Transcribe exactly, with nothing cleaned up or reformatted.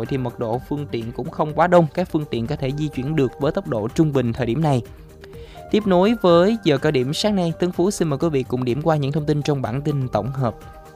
Nội thì mật độ phương tiện cũng không quá đông, các phương tiện có thể di chuyển được với tốc độ trung bình thời điểm này. Tiếp nối với giờ cao điểm sáng nay, Tấn Phú xin mời quý vị cùng điểm qua những thông tin trong bản tin tổng hợp.